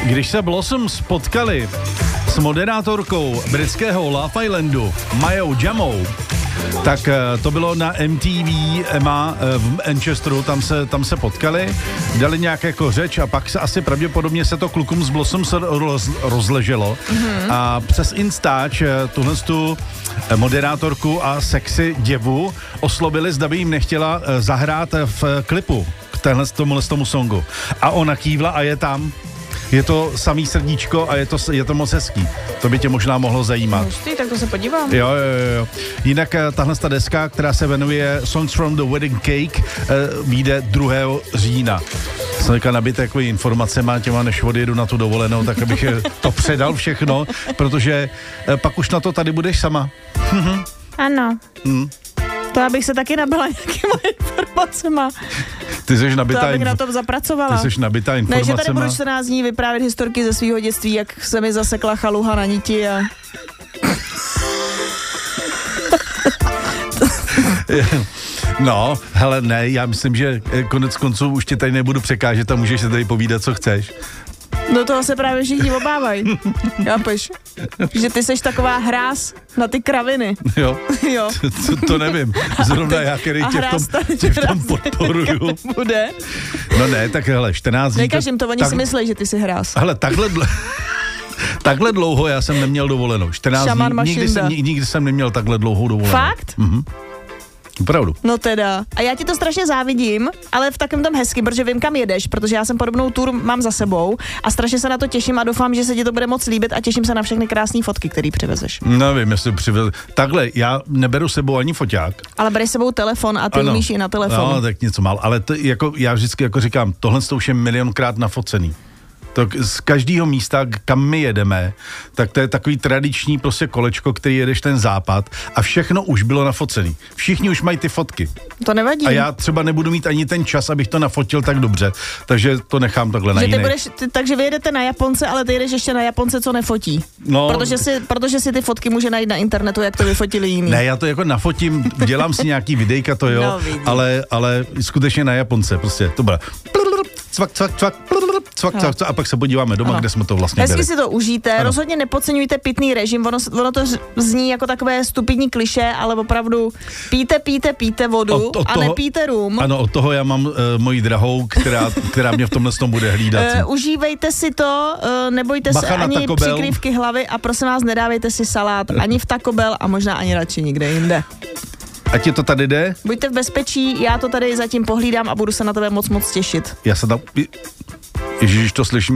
Když se Blossoms spotkali s moderátorkou britského Love Islandu Mayou Jamou, tak to bylo na MTV Emma v Manchesteru, tam se potkali, dali nějak jako řeč a pak se asi pravděpodobně se to klukům z Blossoms rozleželo a přes Instač tuhletu moderátorku a sexy děvu oslovili, zda by jim nechtěla zahrát v klipu k tomu songu. A ona kývla a je tam. Je to samý srdíčko a je to moc hezký. To by tě možná mohlo zajímat. Hustý, tak to se podívám. Jo. Jinak tahle deska, která se jmenuje Songs from the Wedding Cake, vyjde 2. října. Jsem teďka nabit takový informacema těma, než odjedu na tu dovolenou, tak abych to předal všechno, protože pak už na to tady budeš sama. Ano. To abych se taky nabila nějakýma informacema. Ty jsi nabitá. To abych na tom zapracovala. Ty jsi nabitá informacema. Ne, že tady budu 14 dní vyprávět historky ze svýho dětství, jak se mi zasekla chaluha na niti a... No, hele, ne, já myslím, že konec konců už tě tady nebudu překážet a můžeš se tady povídat, co chceš. No toho se právě všichni obávají. Chápeš? Že ty seš taková hráz na ty kraviny. Jo. Jo. To nevím. Zrovna já, který tě v tom podporuju. Bude. No ne, tak hele, 14 dní. Nekaž jim to, oni si myslí, že ty jsi hráz. Hele, takhle dlouho já jsem neměl dovolenou. 14 dní, nikdy jsem neměl takhle dlouhou dovolenou. Fakt? Opravdu. No teda. A já ti to strašně závidím, ale v takovém tom hezky, protože vím, kam jedeš, protože já jsem podobnou tour mám za sebou a strašně se na to těším a doufám, že se ti to bude moc líbit a těším se na všechny krásné fotky, které přivezeš. Nevím, jestli přivez. Takhle, já neberu sebou ani foťák. Ale bereš sebou telefon a ty umíš i na telefonu. No, tak něco málo, ale to, jako, já vždycky jako říkám, tohle to už je milionkrát nafocený. To z každého místa, kam my jedeme, tak to je takový tradiční prostě kolečko, který jedeš ten západ a všechno už bylo nafocený. Všichni už mají ty fotky. To nevadí. A já třeba nebudu mít ani ten čas, abych to nafotil tak dobře, takže to nechám takhle na jiný. Takže vy jedete na Japonce, ale ty jedeš ještě na Japonce, co nefotí. No, protože si ty fotky může najít na internetu, jak to vyfotili jiní. Ne, já to jako nafotím, dělám si nějaký videjka, to jo, no, ale skutečně na Japonce, prostě to bude cvak, a pak se podíváme doma, kde jsme to vlastně hezky byli. si to užijte, rozhodně nepodceňujte pitný režim, ono to zní jako takové stupidní klišé, ale opravdu píte vodu a nepijte rum. Ano, od toho já mám moji drahou, která mě v tomhle tom bude hlídat. Užívejte si to, nebojte se ani přikrývky hlavy a prosím vás, nedávejte si salát ani v Taco Bell a možná ani radši nikde jinde. A ti to tady jde? Buďte v bezpečí, já to tady zatím pohlídám a budu se na tebe moc těšit. Já se tam... Ježiš, to slyším